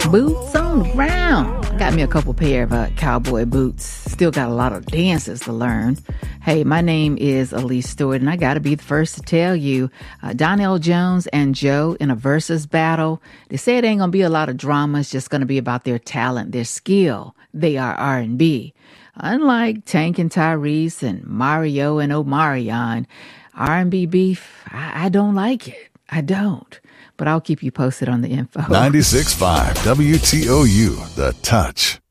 Boots on the ground. I got me a couple pair of cowboy boots. Still got a lot of dances to learn. Hey, my name is Elise Stewart, and I got to be the first to tell you, Donell Jones and Joe in a versus battle. They say it ain't going to be a lot of drama. It's just going to be about their talent, their skill. They are R&B. Unlike Tank and Tyrese and Mario and Omarion, R&B beef, I don't like it. I don't. But I'll keep you posted on the info. 96.5 WTOU, The Touch.